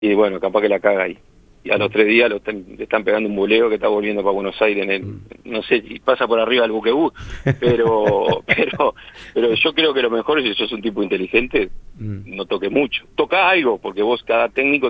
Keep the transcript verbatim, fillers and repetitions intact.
y bueno, capaz que la caga ahí. Y a los tres días lo están, le están pegando un buleo que está volviendo para Buenos Aires, en el, no sé si pasa por arriba del buquebús, pero, pero, pero yo creo que lo mejor es, si sos un tipo inteligente, no toque mucho. Toca algo, porque vos, cada técnico